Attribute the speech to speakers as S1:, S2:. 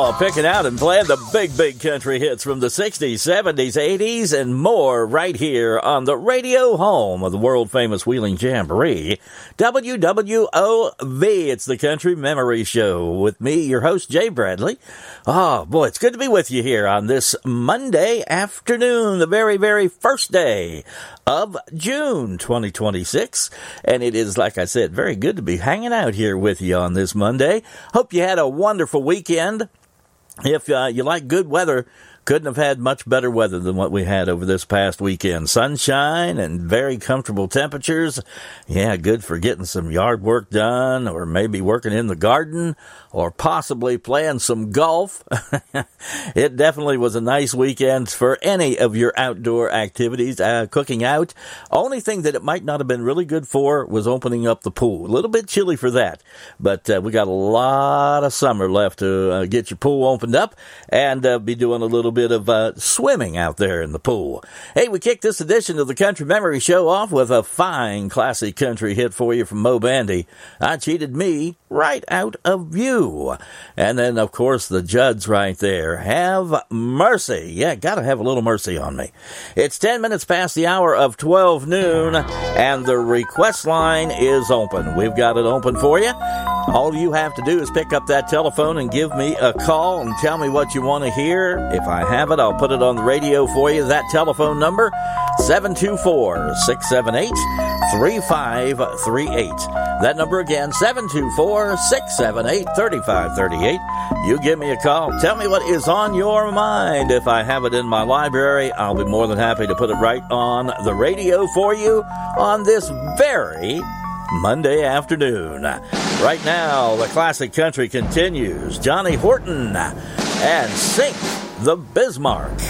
S1: Picking out and playing the big country hits from the 60s, 70s, 80s, and more right here on the radio home of the world-famous Wheeling Jamboree, WWOV. It's the Country Memory Show with me, your host, Jay Bradley. Oh, boy, it's good to be with you here on this Monday afternoon, the very first day of June 2026. And it is, like I said, very good to be hanging out here with you on this Monday. Hope you had a wonderful weekend. If you like good weather, couldn't have had much better weather than what we had over this past weekend. Sunshine and very comfortable temperatures. Yeah, good for getting some yard work done, or maybe working in the garden, or possibly playing some golf. It definitely was a nice weekend for any of your outdoor activities, cooking out. Only thing that it might not have been really good for was opening up the pool. A little bit chilly for that, but we got a lot of summer left to get your pool opened up and be doing a little bit of swimming out there in the pool. Hey, we kicked this edition of the Country Memory Show off with a fine classic country hit for you from Mo Bandy. I Cheated Me Right Out of View. And then, of course, the Judds right there. Have mercy. Yeah, gotta have a little mercy on me. It's 10 minutes past the hour of 12 noon, and the request line is open. We've got it open for you. All you have to do is pick up that telephone and give me a call and tell me what you want to hear. If I have it, I'll put it on the radio for you. That telephone number, 724-678-3538. That number again, 724-678-3538. You give me a call. Tell me what is on your mind. If I have it in my library, I'll be more than happy to put it right on the radio for you on this very Monday afternoon. Right now, the classic country continues. Johnny Horton and Sink the Bismarck.